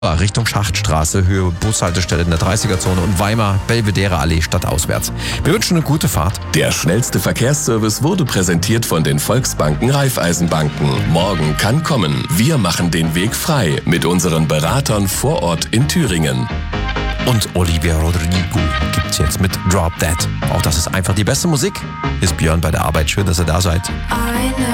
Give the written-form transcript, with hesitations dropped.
Richtung Schachtstraße, Höhe Bushaltestelle in der 30er-Zone und Weimar, Belvedere Allee stadtauswärts. Wir wünschen eine gute Fahrt. Der schnellste Verkehrsservice wurde präsentiert von den Volksbanken Raiffeisenbanken. Morgen kann kommen. Wir machen den Weg frei mit unseren Beratern vor Ort in Thüringen. Und Olivia Rodrigo gibt's jetzt mit Drop Dead. Auch das ist einfach die beste Musik. Ist Björn bei der Arbeit. Schön, dass ihr da seid.